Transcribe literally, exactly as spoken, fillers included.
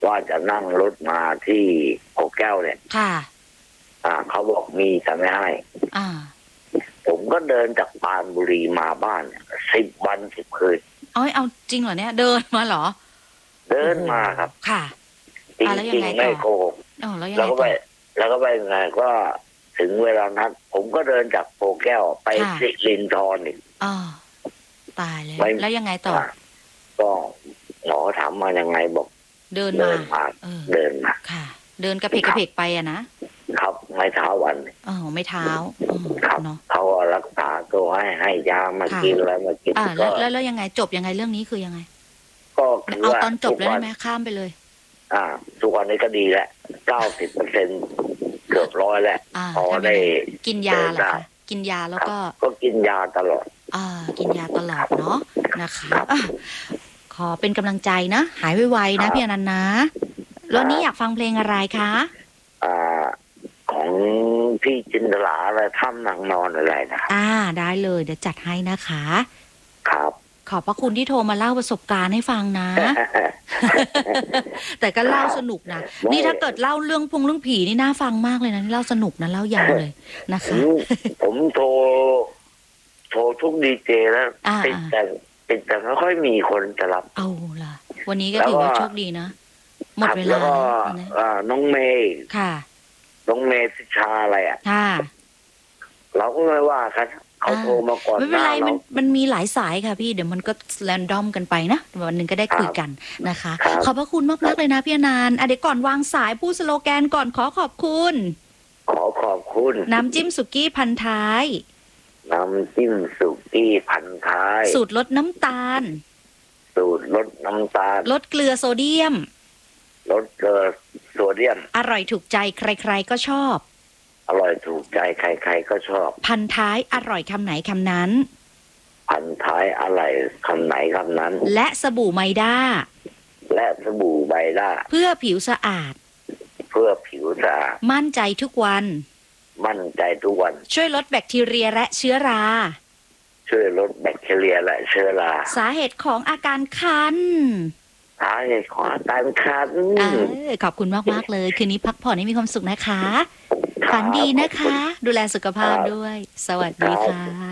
ว่าจะนั่งรถมาที่โพแก้วเนี่ยค่ะอ่าเขาบอกมีแต่ไม่ให้อ่าผมก็เดินจากปรานบุรีมาบ้านสิบวันสิบคืนเอาเอาจริงเหรอเนี่ยเดินมาเหรอเดินมาครับค่ะจริงๆไม่โกหกแล้วก็ไปแล้วก็ไปไงก็ถึงเวลานัดผมก็เดินจากโพแก้วไปสิรินธรอีกอ่าตายเลยแล้วยังไงต่อก็หมอถามมายังไงบอกเดินมาเดินมาค่ะเดินกระเพกกระเพกไปอะนะครับไม่เท้าวันอ๋อไม่เท้าครับเขารักษาตัวให้ให้ยามากินแล้วมากินอ่าแล้วแล้วยังไงจบยังไงเรื่องนี้คือยังไงก็คือเอาตอนจบเลยได้ไหมข้ามไปเลยอ่าทุกวันนี้ก็ดีแล้วเก้าสิบเปอร์เซ็นต์เกือบร้อยแล้วพอได้กินยาเหรอคะกินยาแล้วก็ก็กินยาตลอดอ่ากินยาตลอดเนาะนะคะขอเป็นกำลังใจนะหายไวๆนะพี่อนันต์นะแล้วนี้อยากฟังเพลงอะไรคะอ่าของพี่จินตลาอะไรถ้ำนางนอนอะไรนะอ่าได้เลยเดี๋ยวจัดให้นะคะครับขอบพระคุณที่โทรมาเล่าประสบการณ์ให้ฟังนะ แต่ก็เล่าสนุกนะนี่ถ้าเกิดเล่าเรื่องพงเรื่องผีนี่น่าฟังมากเลยนะนี่เล่าสนุกนะเล่ายาวเลยนะคะผมโทรโทรทุกดีเจแล้วติดแต่ติดแต่ไม่ค่อยมีคนจะรับเอาล่ะวันนี้ก็ถือว่าโชคดีนะหมดเวลาแล้วน้องเมย์ค่ะน้องเมย์สิชาอะไรอ่ะค่ะเราก็ไม่ว่ากันเขาโทรมาก่อนไม่เป็นไรมันมันมีหลายสายค่ะพี่เดี๋ยวมันก็แรนดอมกันไปนะวันหนึ่งก็ได้คุยกันนะคะขอบพระคุณมากๆเลยนะพี่อนันต์อ่ะเดี๋ยวก่อนวางสายพูดสโลแกนก่อนขอขอบคุณขอขอบคุณน้ำจิ้มสุกี้พันท้ายน้ำจิ้มสุกี้พันท้ายสูตรลดน้ำตาลสูตรลดน้ำตาลลดเกลือโซเดียมลดเกลือโซเดียมอร่อยถูกใจใครๆก็ชอบอร่อยถูกใจใครๆก็ชอบพันท้ายอร่อยคำไหนคำนั้นพันท้ายอร่อยคำไหนคำนั้นและสบู่ไมด้าและสบู่ไมด้าเพื่อผิวสะอาดเพื่อผิวสะอาดมั่นใจทุกวันมั่นใจทุกวันช่วยลดแบคทีเรียและเชื้อราช่วยลดแบคทีเรียและเชื้อราสาเหตุของอาการคันสาเหตุของอาการคันขอบคุณมากๆเลยคืนนี้พักผ่อนให้มีความสุขนะคะฝันดีนะคะดูแลสุขภาพด้วยสวัสดีค่ะ